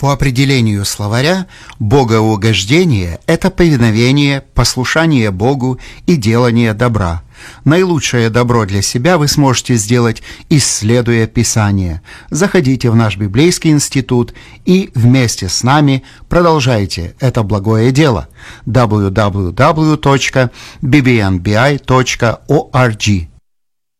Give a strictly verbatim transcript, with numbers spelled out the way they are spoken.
По определению словаря, богоугождение – это повиновение, послушание Богу и делание добра. Наилучшее добро для себя вы сможете сделать, исследуя Писание. Заходите в наш библейский институт и вместе с нами продолжайте это благое дело. дабл ю дабл ю дабл ю точка би би эн би ай точка орг